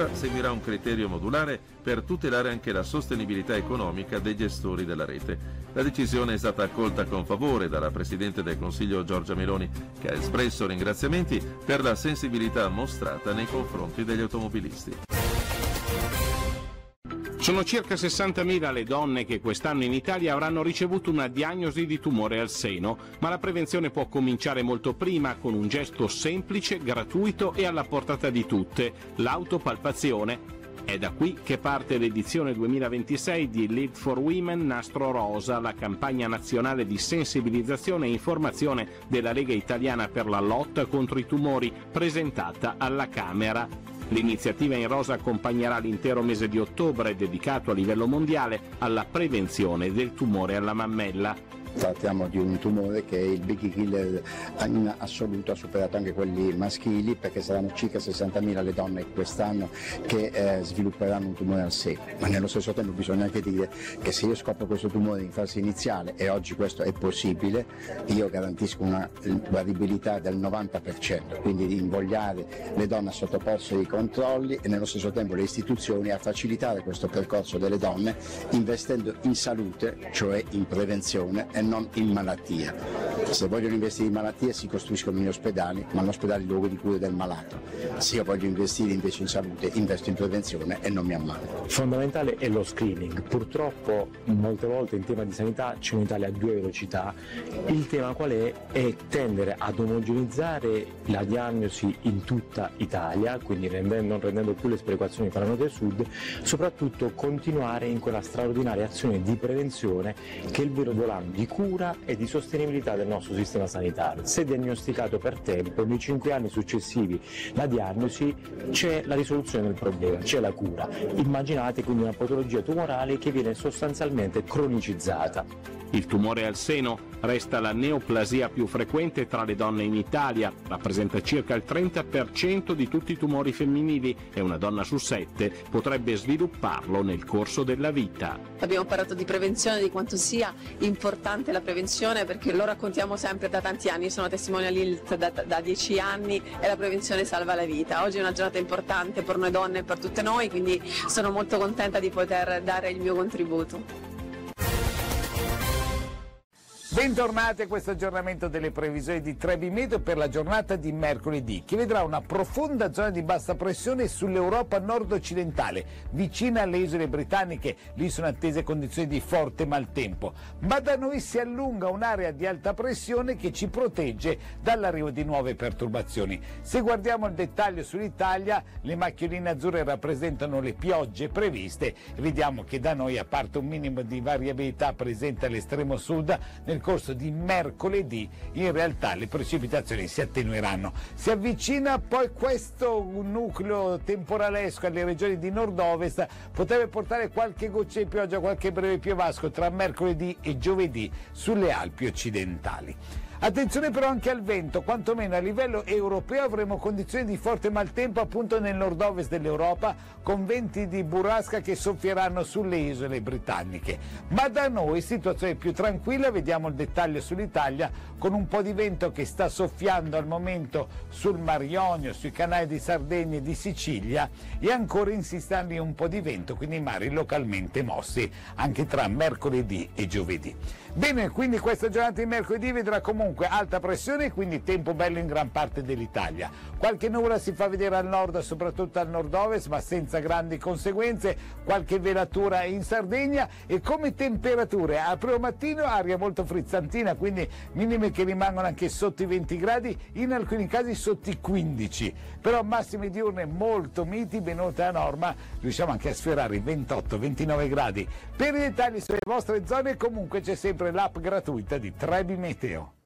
misura seguirà un criterio modulare per tutelare anche la sostenibilità economica dei gestori della rete. La decisione è stata accolta con favore dalla Presidente del Consiglio Giorgia Meloni, che ha espresso ringraziamenti per la sensibilità mostrata nei confronti degli automobilisti. Sono circa 60.000 le donne che quest'anno in Italia avranno ricevuto una diagnosi di tumore al seno, ma la prevenzione può cominciare molto prima con un gesto semplice, gratuito e alla portata di tutte, l'autopalpazione. È da qui che parte l'edizione 2026 di Lead for Women Nastro Rosa, la campagna nazionale di sensibilizzazione e informazione della Lega Italiana per la lotta contro i tumori, presentata alla Camera. L'iniziativa in rosa accompagnerà l'intero mese di ottobre, dedicato a livello mondiale alla prevenzione del tumore alla mammella. Trattiamo di un tumore che è il big killer in assoluto, ha superato anche quelli maschili, perché saranno circa 60.000 le donne quest'anno che svilupperanno un tumore al seno. Ma nello stesso tempo bisogna anche dire che se io scopro questo tumore in fase iniziale, e oggi questo è possibile, io garantisco una guaribilità del 90%, quindi di invogliare le donne a sottoporsi ai controlli e nello stesso tempo le istituzioni a facilitare questo percorso delle donne investendo in salute, cioè in prevenzione e non in malattia. Se vogliono investire in malattie si costruiscono gli ospedali, ma l'ospedale è il luogo di cura del malato. Se io voglio investire invece in salute, investo in prevenzione e non mi ammalo. Fondamentale è lo screening. Purtroppo molte volte in tema di sanità c'è un'Italia a due velocità. Il tema qual è? È tendere ad omogenizzare la diagnosi in tutta Italia, quindi non rendendo più le sperequazioni fra nord e sud, soprattutto continuare in quella straordinaria azione di prevenzione che è il vero volano di cura e di sostenibilità del nostro sistema sanitario. Se diagnosticato per tempo, nei 5 anni successivi la diagnosi, c'è la risoluzione del problema, c'è la cura. Immaginate quindi una patologia tumorale che viene sostanzialmente cronicizzata. Il tumore al seno resta la neoplasia più frequente tra le donne in Italia, rappresenta circa il 30% di tutti i tumori femminili e una donna su 7 potrebbe svilupparlo nel corso della vita. Abbiamo parlato di prevenzione, di quanto sia importante la prevenzione, perché lo raccontiamo sempre da tanti anni, io sono testimonial ILT da 10 anni e la prevenzione salva la vita. Oggi è una giornata importante per noi donne e per tutte noi, quindi sono molto contenta di poter dare il mio contributo. Bentornati a questo aggiornamento delle previsioni di Trebi Meteo per la giornata di mercoledì, che vedrà una profonda zona di bassa pressione sull'Europa nord-occidentale, vicina alle isole britanniche. Lì sono attese condizioni di forte maltempo, ma da noi si allunga un'area di alta pressione che ci protegge dall'arrivo di nuove perturbazioni. Se guardiamo il dettaglio sull'Italia, le macchioline azzurre rappresentano le piogge previste. Vediamo che da noi, a parte un minimo di variabilità presente all'estremo sud, nel corso di mercoledì in realtà le precipitazioni si attenueranno. Si avvicina poi questo nucleo temporalesco alle regioni di nord-ovest, potrebbe portare qualche goccia di pioggia, qualche breve piovasco tra mercoledì e giovedì sulle Alpi occidentali. Attenzione però anche al vento, quantomeno a livello europeo avremo condizioni di forte maltempo appunto nel nord-ovest dell'Europa, con venti di burrasca che soffieranno sulle isole britanniche. Ma da noi situazione più tranquilla, vediamo il dettaglio sull'Italia, con un po' di vento che sta soffiando al momento sul Mar Ionio, sui canali di Sardegna e di Sicilia, e ancora insistendo un po' di vento, quindi mari localmente mossi anche tra mercoledì e giovedì. Bene, quindi questa giornata di mercoledì vedrà comunque alta pressione, quindi tempo bello in gran parte dell'Italia. Qualche nuvola si fa vedere al nord, soprattutto al nord-ovest, ma senza grandi conseguenze, qualche velatura in Sardegna. E come temperature, al primo mattino aria molto frizzantina, quindi minime che rimangono anche sotto i 20 gradi, in alcuni casi sotto i 15, però massime diurne molto miti, ben oltre la norma, riusciamo anche a sfiorare i 28-29 gradi. Per i dettagli sulle vostre zone comunque c'è sempre l'app gratuita di Trebi Meteo.